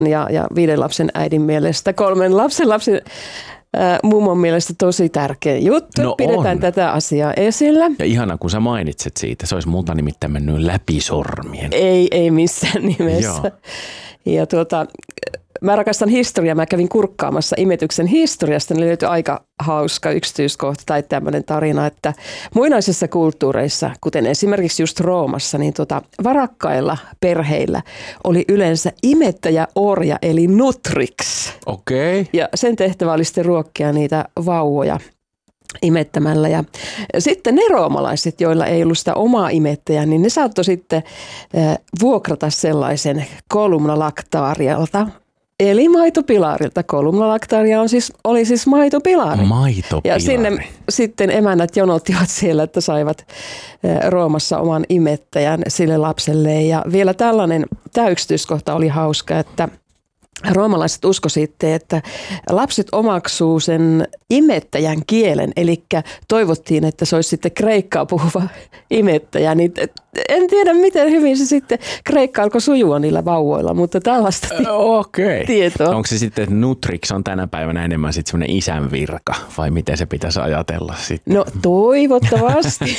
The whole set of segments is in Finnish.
ja 5 lapsen äidin mielestä 3 lapsen mummon mielestä tosi tärkeä juttu. No pidetään tätä asiaa esillä. Ja ihana, kun sä mainitset siitä. Se olisi multa nimittäin mennyt läpi sormien. Ei missään nimessä. Ja mä rakastan historiaa. Mä kävin kurkkaamassa imetyksen historiasta. Niin löytyi aika hauska yksityiskohta tai tämmöinen tarina, että muinaisissa kulttuureissa, kuten esimerkiksi just Roomassa, niin varakkailla perheillä oli yleensä imettäjäorja eli nutrix. Okei. Ja sen tehtävä oli sitten ruokkia niitä vauvoja imettämällä. Ja sitten ne roomalaiset, joilla ei ollut sitä omaa imettäjää, niin ne saattoi sitten vuokrata sellaisen columna lactarialta, eli maitopilarilta. Columna lactaria oli siis maitopilari. Maitopilari. Ja sinne sitten emännät jonottivat siellä, että saivat Roomassa oman imettäjän sille lapselle. Ja vielä tämä yksityiskohta oli hauska, että roomalaiset usko sitten, että lapset omaksuu sen imettäjän kielen, eli toivottiin, että se olisi sitten kreikkaa puhuva imettäjä. Niin en tiedä, miten hyvin se sitten kreikka alkoi sujua niillä vauvoilla, mutta tällaista tietoa. Onko se sitten, että nutrix on tänä päivänä enemmän sitten semmoinen isän virka, vai miten se pitäisi ajatella sitten? No toivottavasti.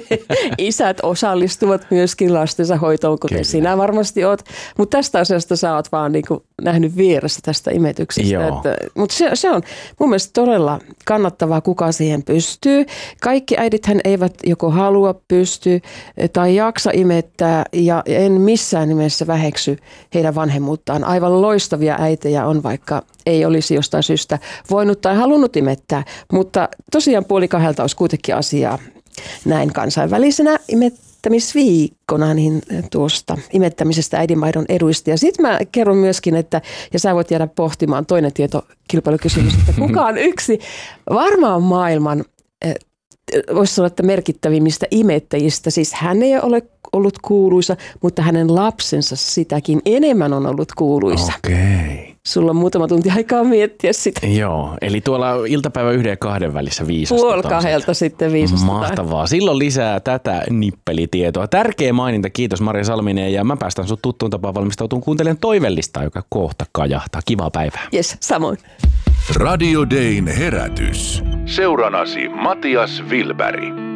Isät osallistuvat myöskin lastensa hoitoon, kuten sinä varmasti oot, mutta tästä asiasta sä oot vaan niinku nähnyt vieressä tästä imetyksestä. Mutta se on mun mielestä todella kannattavaa, kuka siihen pystyy. Kaikki äidithän eivät joko halua, pysty tai jaksa imettää ja en missään nimessä väheksy heidän vanhemmuuttaan. Aivan loistavia äitejä on, vaikka ei olisi jostain syystä voinut tai halunnut imettää, mutta tosiaan 1:30 olisi kuitenkin asiaa näin kansainvälisenä imettämisviikkona niin tuosta imettämisestä äidinmaidon eduista. Ja sitten mä kerron myöskin, että, ja sä voit jäädä pohtimaan toinen tietokilpailukysymys, että kuka on yksi varmaan maailman, voisi sanoa, että merkittävimmistä imettäjistä. Siis hän ei ole ollut kuuluisa, mutta hänen lapsensa sitäkin enemmän on ollut kuuluisa. Okei. Sulla on muutama tunti aikaa miettiä sitä. Joo, eli tuolla iltapäivä 1 ja 2 välissä viisastetaan. 1:30 sitten viisastetaan. Mahtavaa. Silloin lisää tätä nippelitietoa. Tärkeä maininta. Kiitos Maria Salminen. Ja mä päästän sut tuttuun tapaan valmistautumaan kuuntelemaan toivellistaa, joka kohta kajahtaa. Kivaa päivää. Jes, samoin. Radio Dayn herätys. Seuranasi Matias Wilberg.